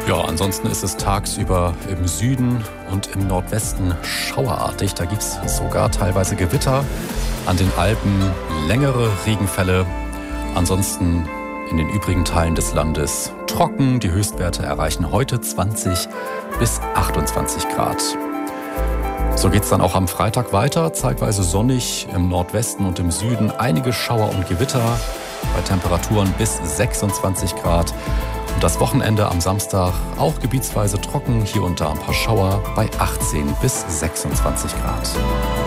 Ja, ansonsten ist es tagsüber im Süden und im Nordwesten schauerartig. Da gibt es sogar teilweise Gewitter. An den Alpen längere Regenfälle. Ansonsten in den übrigen Teilen des Landes trocken. Die Höchstwerte erreichen heute 20 bis 28 Grad. So geht es dann auch am Freitag weiter. Zeitweise sonnig im Nordwesten und im Süden. Einige Schauer und Gewitter bei Temperaturen bis 26 Grad. Und das Wochenende am Samstag auch gebietsweise trocken. Hier und da ein paar Schauer bei 18 bis 26 Grad.